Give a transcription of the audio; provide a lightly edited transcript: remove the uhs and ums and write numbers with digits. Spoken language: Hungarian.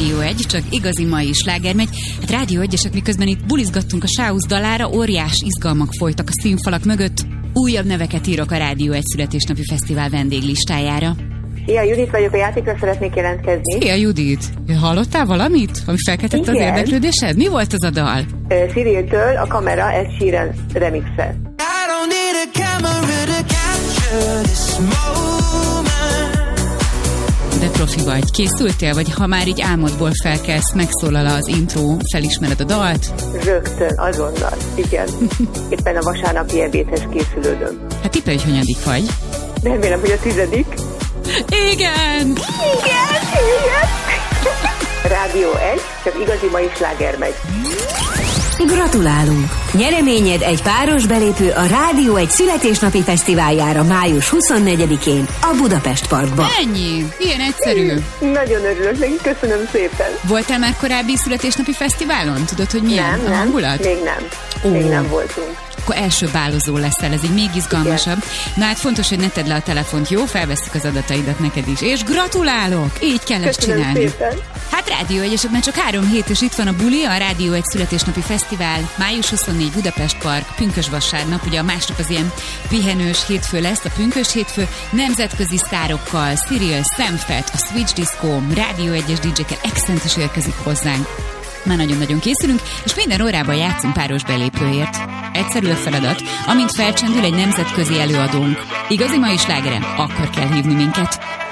Rádió 1, csak igazi mai sláger megy. Hát Rádió 1-esek, miközben itt bulizgattunk a Sáusz dalára, óriás izgalmak folytak a színfalak mögött. Újabb neveket írok a Rádió 1 születésnapi fesztivál vendéglistájára. Szia, Judit vagyok, a játékra szeretnék jelentkezni. Szia, Judit! Hallottál valamit, ami felkeltette az érdeklődésed? Mi volt az a dal? Cyril-től a Kamera Ed Sheeran remixe. De profi vagy. Készültél, vagy ha már így álmodból felkelsz, megszólal az intro, felismered a dalt? Rögtön, azonnal, igen. Éppen a vasárnapi ebédhez készülődöm. Hát tippelj, hogy hanyadik vagy? Remélem, hogy a 10. Igen! Igen! Rádió 1, csak igazi mai sláger megy. Gratulálunk! Nyereményed egy páros belépő a Rádió 1 születésnapi fesztiváljára május 24-én a Budapest Parkban. Ennyi! Ilyen egyszerű. Nagyon örülök neki, köszönöm szépen. Voltál már korábbi születésnapi fesztiválon? Tudod, hogy milyen nem, a hangulat? Még nem. Még nem voltunk. Akkor első bálozó leszel, ez így még izgalmasabb. Igen. Na hát fontos, hogy ne tedd le a telefont, jó? Felvesszük az adataidat neked is. És gratulálok! Így kell ezt csinálni. Szépen. Hát Rádió 1-esek, mert csak 3 hét, és itt van a buli, a Rádió 1 születésnapi fesztivál, május 24 Budapest Park, pünkösvasárnap, ugye a másnap az ilyen pihenős hétfő lesz, a pünkös hétfő, nemzetközi sztárokkal, Cyril, Sam Fett, a Switch Disco, Rádió 1-es DJ-kkel, Accent is érkezik hozzánk. Már nagyon-nagyon készülünk, és minden órában játszunk páros belépőért. Egyszerű a feladat, amint felcsendül egy nemzetközi előadónk. Igazi mai slágere, akkor kell hívni minket.